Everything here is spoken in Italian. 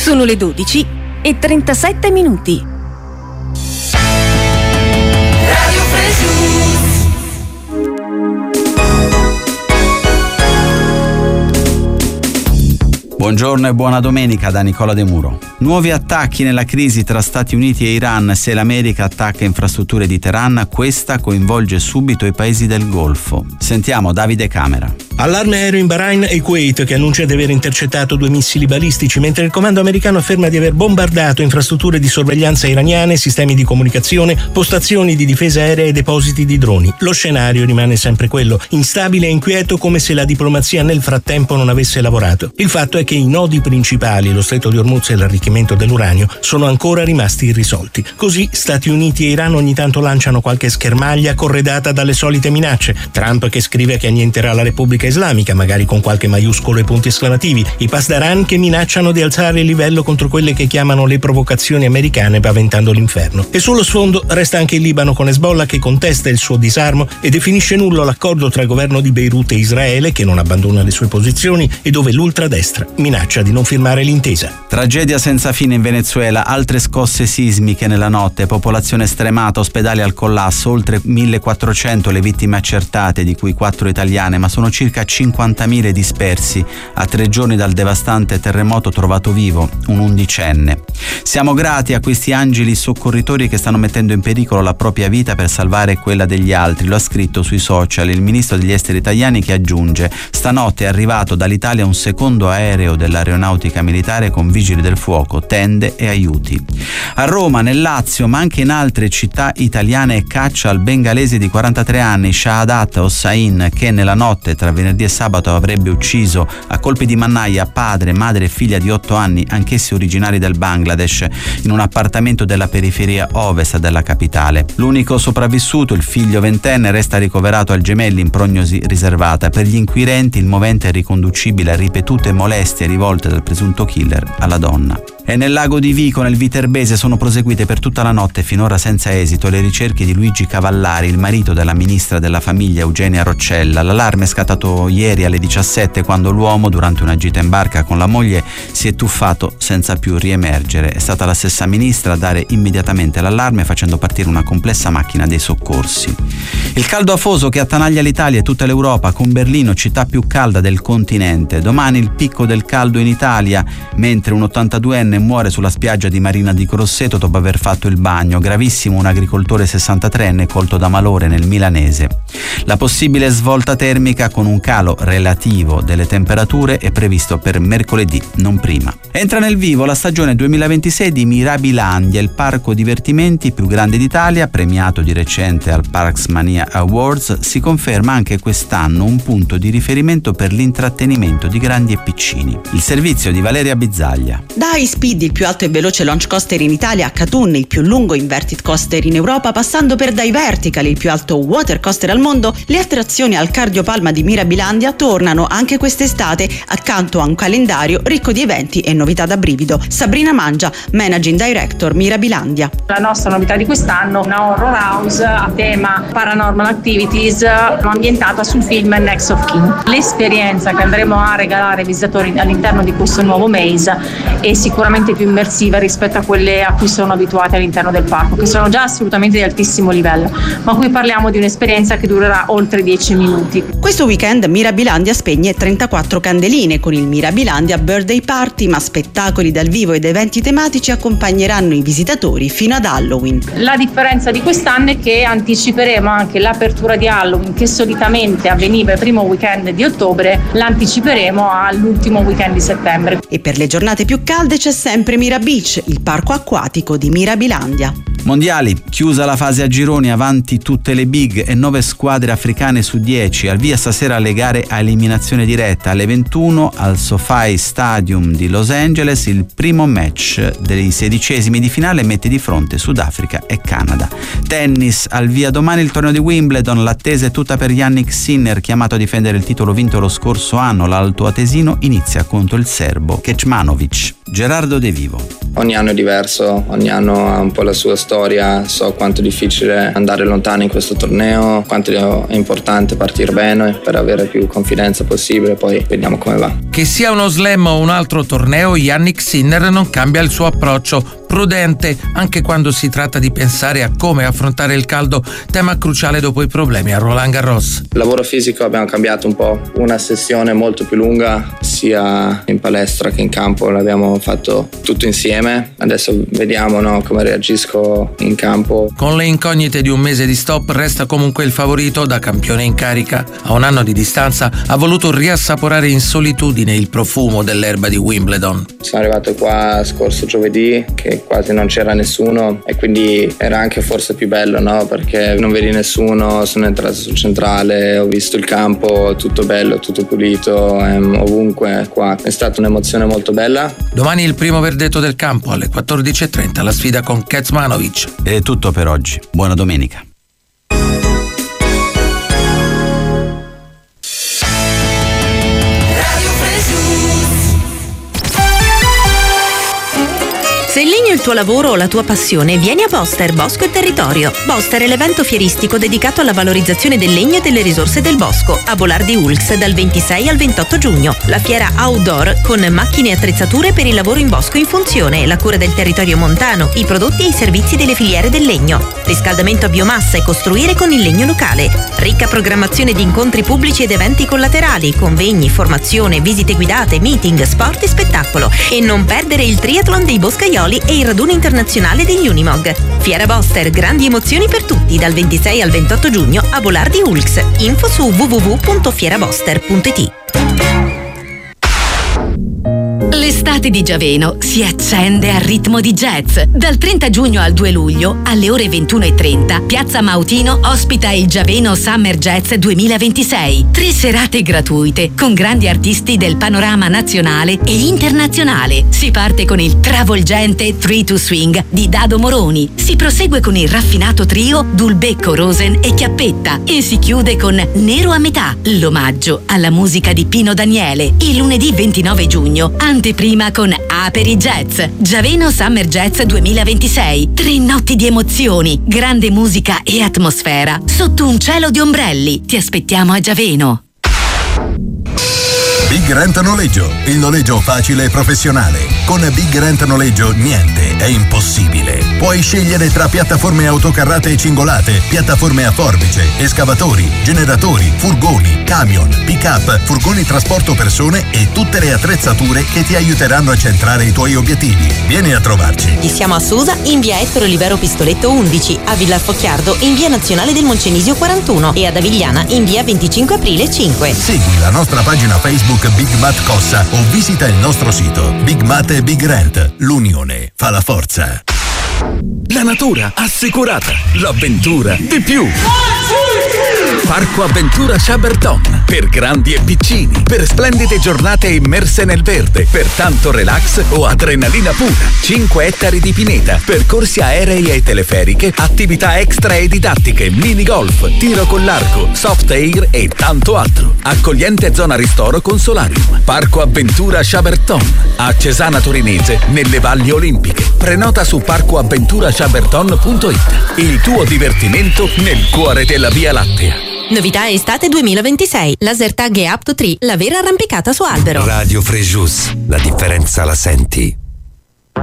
Sono le 12:37. Radio Fresh News. Buongiorno e buona domenica da Nicola De Muro. Nuovi attacchi nella crisi tra Stati Uniti e Iran. Se l'America attacca infrastrutture di Teheran, questa coinvolge subito i paesi del Golfo. Sentiamo Davide Camera. Allarme aereo in Bahrain e Kuwait, che annuncia di aver intercettato 2 missili balistici, mentre il comando americano afferma di aver bombardato infrastrutture di sorveglianza iraniane, sistemi di comunicazione, postazioni di difesa aerea e depositi di droni. Lo scenario rimane sempre quello, instabile e inquieto, come se la diplomazia nel frattempo non avesse lavorato. Il fatto è che i nodi principali, lo stretto di Hormuz e l'arricchimento dell'uranio, sono ancora rimasti irrisolti. Così Stati Uniti e Iran ogni tanto lanciano qualche schermaglia corredata dalle solite minacce. Trump che scrive che annienterà la Repubblica Islamica, magari con qualche maiuscolo e punti esclamativi. I Pasdaran che minacciano di alzare il livello contro quelle che chiamano le provocazioni americane, paventando l'inferno. E sullo sfondo resta anche il Libano con Hezbollah, che contesta il suo disarmo e definisce nullo l'accordo tra il governo di Beirut e Israele, che non abbandona le sue posizioni, e dove l'ultradestra minaccia di non firmare l'intesa. Tragedia senza fine in Venezuela, altre scosse sismiche nella notte, popolazione stremata, ospedali al collasso, oltre 1400 le vittime accertate, di cui 4 italiane, ma sono circa 50.000 dispersi a 3 giorni dal devastante terremoto trovato vivo un 11enne. Siamo grati a questi angeli soccorritori che stanno mettendo in pericolo la propria vita per salvare quella degli altri, lo ha scritto sui social il ministro degli esteri italiani, che aggiunge: stanotte è arrivato dall'Italia un secondo aereo dell'aeronautica militare con vigili del fuoco, tende e aiuti. A Roma, nel Lazio, ma anche in altre città italiane, caccia al bengalese di 43 anni Shahadat Hossain, che nella notte tra venerdì e sabato avrebbe ucciso a colpi di mannaia padre, madre e figlia di 8 anni, anch'essi originari del Bangladesh, in un appartamento della periferia ovest della capitale. L'unico sopravvissuto, il figlio 20enne, resta ricoverato al Gemelli in prognosi riservata. Per gli inquirenti il movente è riconducibile a ripetute molestie rivolte dal presunto killer alla donna. E nel lago di Vico, nel Viterbese, sono proseguite per tutta la notte, finora senza esito, le ricerche di Luigi Cavallari, il marito della ministra della famiglia Eugenia Roccella. L'allarme è scattato ieri alle 17, quando l'uomo, durante una gita in barca con la moglie, si è tuffato senza più riemergere. È stata la stessa ministra a dare immediatamente l'allarme, facendo partire una complessa macchina dei soccorsi. Il caldo afoso che attanaglia l'Italia e tutta l'Europa, con Berlino, città più calda del continente. Domani il picco del caldo in Italia, mentre un 82enne muore sulla spiaggia di Marina di Grosseto dopo aver fatto il bagno. Gravissimo un agricoltore 63enne colto da malore nel milanese. La possibile svolta termica con un calo relativo delle temperature è previsto per mercoledì, non prima. Entra nel vivo la stagione 2026 di Mirabilandia, il parco divertimenti più grande d'Italia, premiato di recente al Parks Mania Awards. Si conferma anche quest'anno un punto di riferimento per l'intrattenimento di grandi e piccini. Il servizio di Valeria Bizzaglia. Da High Speed, il più alto e veloce launch coaster in Italia, a Katun, il più lungo inverted coaster in Europa, passando per Dai Vertical, il più alto water coaster al mondo, le attrazioni al Cardiopalma di Mirabilandia tornano anche quest'estate, accanto a un calendario ricco di eventi e novità da brivido. Sabrina Mangia, Managing Director Mirabilandia. La nostra novità di quest'anno è una horror house a tema paranormal activities, ambientata sul film Next of Kin. L'esperienza che andremo a regalare ai visitatori all'interno di questo nuovo maze è sicuramente più immersiva rispetto a quelle a cui sono abituati all'interno del parco, che sono già assolutamente di altissimo livello, ma qui parliamo di un'esperienza che durerà oltre 10 minuti. Questo weekend Mirabilandia spegne 34 candeline con il Mirabilandia Birthday Party, ma spettacoli dal vivo ed eventi tematici accompagneranno i visitatori fino ad Halloween. La differenza di quest'anno è che anticiperemo anche l'apertura di Halloween, che solitamente avveniva il primo weekend di ottobre, l'anticiperemo all'ultimo weekend di settembre. E per le giornate più calde c'è sempre Mira Beach, il parco acquatico di Mirabilandia. Mondiali, chiusa la fase a gironi, avanti tutte le big e 9 squadre africane su 10. Al via stasera le gare a eliminazione diretta. Alle 21 al SoFi Stadium di Los Angeles il primo match dei 16esimi di finale mette di fronte Sudafrica e Canada. Tennis, al via domani il torneo di Wimbledon. L'attesa è tutta per Jannik Sinner, chiamato a difendere il titolo vinto lo scorso anno. L'altoatesino inizia contro il serbo Kecmanovic. Gerardo De Vivo. Ogni anno è diverso, ogni anno ha un po' la sua storia. So quanto è difficile andare lontano in questo torneo, quanto è importante partire bene per avere più confidenza possibile, poi vediamo come va. Che sia uno slam o un altro torneo, Jannik Sinner non cambia il suo approccio, prudente anche quando si tratta di pensare a come affrontare il caldo, tema cruciale dopo i problemi a Roland Garros. Il lavoro fisico abbiamo cambiato un po', una sessione molto più lunga sia in palestra che in campo, l'abbiamo fatto tutto insieme, adesso vediamo come reagisco in campo. Con le incognite di un mese di stop resta comunque il favorito da campione in carica. A un anno di distanza ha voluto riassaporare in solitudine il profumo dell'erba di Wimbledon. Sono arrivato qua scorso giovedì che quasi non c'era nessuno e quindi era anche forse più bello, no? Perché non vedi nessuno, sono entrato sul centrale, ho visto il campo, tutto bello, tutto pulito, ovunque qua. È stata un'emozione molto bella. Domani il primo verdetto del campo alle 14:30, la sfida con Kecmanovic. È tutto per oggi. Buona domenica. Se il legno è il tuo lavoro o la tua passione, vieni a Boster, Bosco e Territorio. Boster è l'evento fieristico dedicato alla valorizzazione del legno e delle risorse del bosco, a Bolardi Ulx dal 26 al 28 giugno. La fiera outdoor con macchine e attrezzature per il lavoro in bosco in funzione, la cura del territorio montano, i prodotti e i servizi delle filiere del legno, riscaldamento a biomassa e costruire con il legno locale. Ricca programmazione di incontri pubblici ed eventi collaterali, convegni, formazione, visite guidate, meeting, sport e spettacolo. E non perdere il triathlon dei boscaioli e il raduno internazionale degli Unimog. Fiera Boster, grandi emozioni per tutti dal 26 al 28 giugno a Bolardi Ulx. Info su www.fieraboster.it. L'estate di Giaveno si accende al ritmo di jazz. Dal 30 giugno al 2 luglio, alle ore 21:30, Piazza Mautino ospita il Giaveno Summer Jazz 2026. 3 serate gratuite con grandi artisti del panorama nazionale e internazionale. Si parte con il travolgente 3-2 Swing di Dado Moroni. Si prosegue con il raffinato trio Dulbecco, Rosen e Chiappetta. E si chiude con Nero a metà, l'omaggio alla musica di Pino Daniele. Il lunedì 29 giugno, anteprima con Aperi Jazz, Giaveno Summer Jazz 2026. 3 notti di emozioni, grande musica e atmosfera sotto un cielo di ombrelli. Ti aspettiamo a Giaveno. Big Rent Noleggio, il noleggio facile e professionale. Con Big Rent Noleggio niente è impossibile. Puoi scegliere tra piattaforme autocarrate e cingolate, piattaforme a forbice, escavatori, generatori, furgoni, camion, pick-up, furgoni trasporto persone e tutte le attrezzature che ti aiuteranno a centrare i tuoi obiettivi. Vieni a trovarci. Siamo a Susa in via Ettore Olivero Pistoletto 11, a Villarfocchiardo in via Nazionale del Moncenisio 41 e ad Avigliana in via 25 aprile 5. Segui la nostra pagina Facebook Big Mat Cossa o visita il nostro sito. Big Mat e Big Rent, l'unione fa la forza. La natura assicurata, l'avventura di più. Parco Avventura Chaberton, per grandi e piccini, per splendide giornate immerse nel verde, per tanto relax o adrenalina pura. 5 ettari di pineta, percorsi aerei e teleferiche, attività extra e didattiche, mini golf, tiro con l'arco, soft air e tanto altro. Accogliente zona ristoro con solarium. Parco Avventura Chaberton, a Cesana Torinese, nelle Valli Olimpiche. Prenota su parcoavventurachaberton.it. Il tuo divertimento nel cuore della Via Lattea. Novità estate 2026. Laser tag e up to 3, la vera arrampicata su albero. Radio Frejus, la differenza la senti.